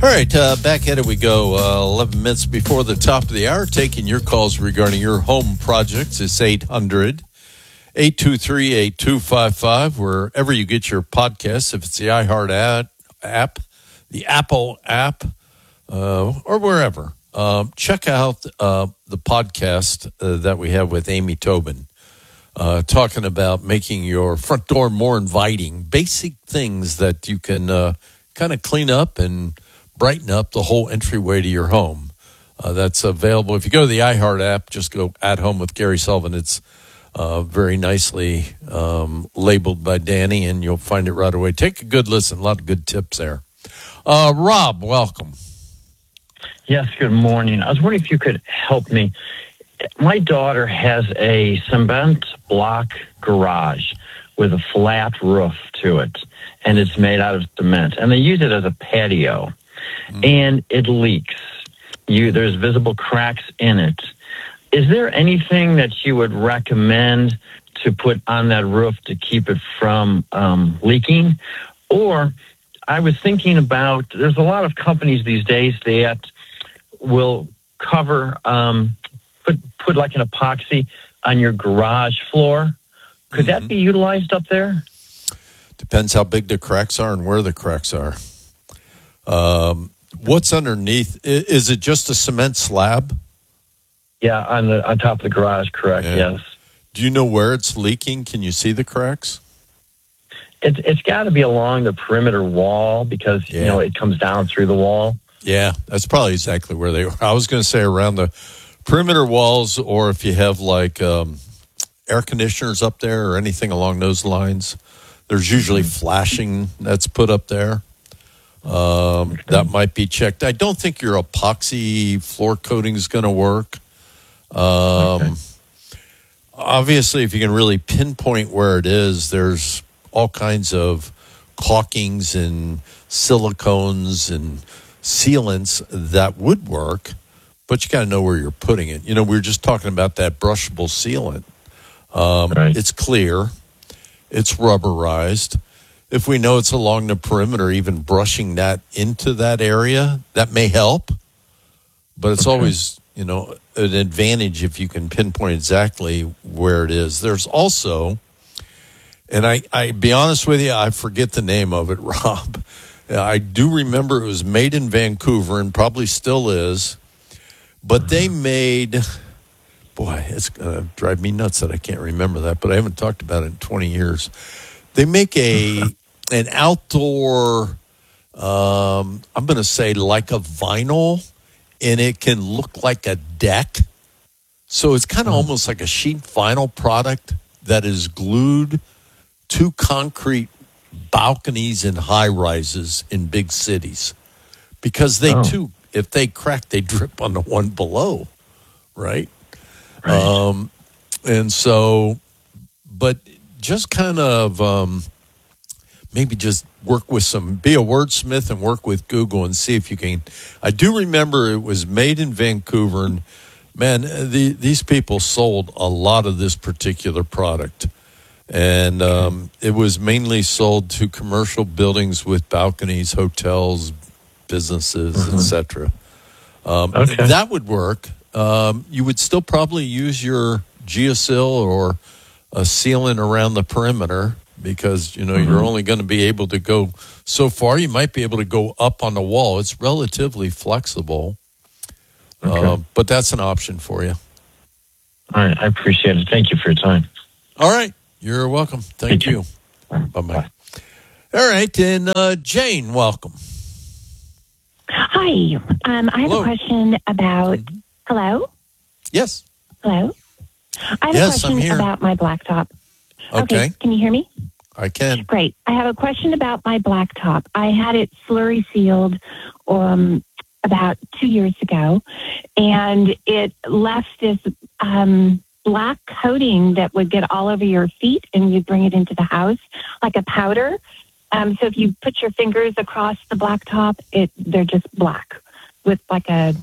All right, back at it we go. 11 minutes before the top of the hour, taking your calls regarding your home projects. It's 800-823-8255, wherever you get your podcasts. If it's the iHeart app, the Apple app, or wherever. Check out the podcast that we have with Amy Tobin, talking about making your front door more inviting. Basic things that you can kind of clean up and brighten up the whole entryway to your home. That's available. If you go to the iHeart app, just go At Home with Gary Sullivan. It's very nicely labeled by Danny, and you'll find it right away. Take a good listen. A lot of good tips there. Rob, welcome. Yes, good morning. I was wondering if you could help me. My daughter has a cement block garage with a flat roof to it, and it's made out of cement, and they use it as a patio. And it leaks. There's visible cracks in it. Is there anything that you would recommend to put on that roof to keep it from leaking? Or I was thinking about, there's a lot of companies these days that will cover, put like an epoxy on your garage floor. Could that be utilized up there? Depends how big the cracks are and where the cracks are. What's underneath? Is it just a cement slab? Yeah, on top of the garage, correct, yes. Do you know where it's leaking? Can you see the cracks? It's got to be along the perimeter wall because, it comes down through the wall. Yeah, that's probably exactly where they were. I was going to say around the perimeter walls, or if you have like air conditioners up there or anything along those lines, there's usually flashing that's put up there. That might be checked. I don't think your epoxy floor coating is going to work. Obviously, if you can really pinpoint where it is, there's all kinds of caulkings and silicones and sealants that would work, but you got to know where you're putting it. We were just talking about that brushable sealant. It's clear. It's rubberized. If we know it's along the perimeter, even brushing that into that area, that may help. But it's always, an advantage if you can pinpoint exactly where it is. There's also, and I be honest with you, I forget the name of it, Rob. I do remember it was made in Vancouver and probably still is. But they made, it's going to drive me nuts that I can't remember that, but I haven't talked about it in 20 years. They make an outdoor, I'm going to say like a vinyl, and it can look like a deck. So it's kind of almost like a sheet vinyl product that is glued to concrete balconies and high-rises in big cities. Because they, too, if they crack, they drip on the one below, right? And so, but just kind of maybe just be a wordsmith and work with Google and see if you can. I do remember it was made in Vancouver, and man, these people sold a lot of this particular product. And it was mainly sold to commercial buildings with balconies, hotels, businesses, etc. That would work. You would still probably use your Geosil or a sealant around the perimeter because, you're only going to be able to go so far. You might be able to go up on the wall. It's relatively flexible, but that's an option for you. All right. I appreciate it. Thank you for your time. All right. You're welcome. Thank you. Bye-bye. All right. And Jane, welcome. Hi. I have a question about... Hello? Yes. Hello? I have a question about my blacktop. Okay. Can you hear me? I can. Great. I have a question about my blacktop. I had it slurry sealed about 2 years ago, and it left this black coating that would get all over your feet, and you'd bring it into the house like a powder. So if you put your fingers across the blacktop, they're just black with like a,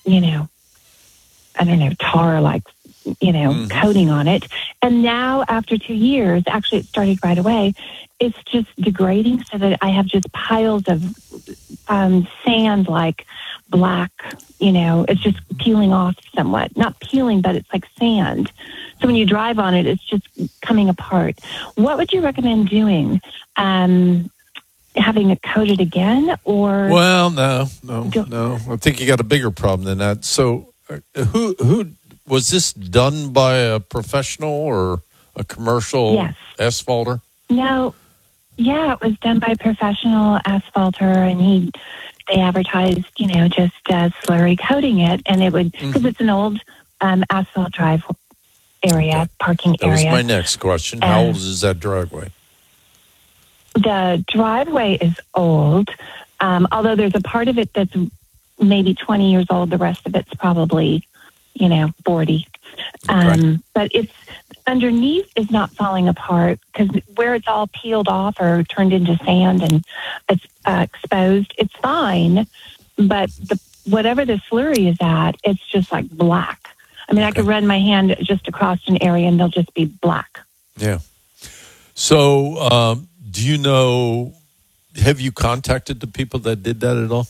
tar-like, coating on it. And now after 2 years, actually it started right away, it's just degrading so that I have just piles of sand, like black, it's just peeling off somewhat. Not peeling, but it's like sand. So when you drive on it, it's just coming apart. What would you recommend doing? Having it coated again, or? Well, no. I think you got a bigger problem than that. So who was this done by a professional or a commercial asphalter? No. Yeah, it was done by a professional asphalter, and they advertised, just slurry coating it, and it would, because it's an old asphalt drive area, parking area. That was my next question. How old is that driveway? The driveway is old, although there's a part of it that's maybe 20 years old. The rest of it's probably, 40. But it's underneath is not falling apart, because where it's all peeled off or turned into sand and it's exposed, it's fine. But whatever the slurry is at, it's just like black. I mean, I could run my hand just across an area and they'll just be black. Yeah. So, do you know, have you contacted the people that did that at all?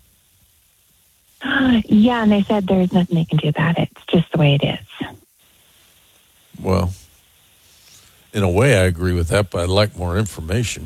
Yeah, and they said there's nothing they can do about it. It's just the way it is. Well, in a way, I agree with that, but I'd like more information.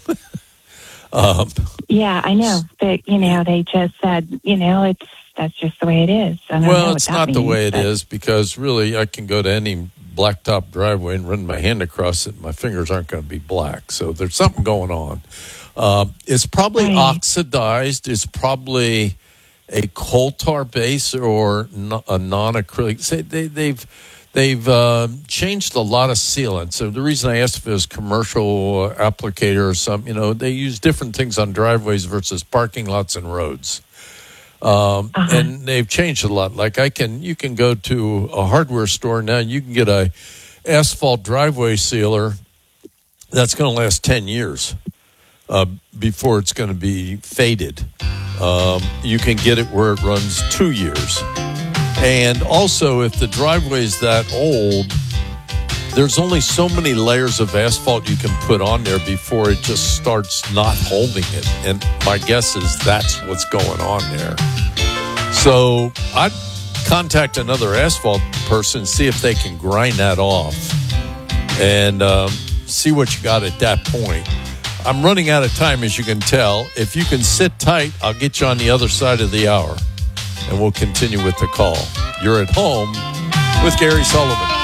Yeah, I know. But, they just said, that's just the way it is. Well, it's not the way it is, because really I can go to any blacktop driveway and run my hand across it. My fingers aren't going to be black. So there's something going on. It's probably oxidized. It's probably a coal tar base or a non-acrylic. They've changed a lot of sealants. So the reason I asked if it was commercial applicator or something, they use different things on driveways versus parking lots and roads. And they've changed a lot. Like you can go to a hardware store now and you can get a asphalt driveway sealer that's going to last 10 years before it's going to be faded. You can get it where it runs 2 years. And also, if the driveway is that old, there's only so many layers of asphalt you can put on there before it just starts not holding it. And my guess is that's what's going on there. So I'd contact another asphalt person, see if they can grind that off, and see what you got at that point. I'm running out of time, as you can tell. If you can sit tight, I'll get you on the other side of the hour, and we'll continue with the call. You're at home with Gary Sullivan.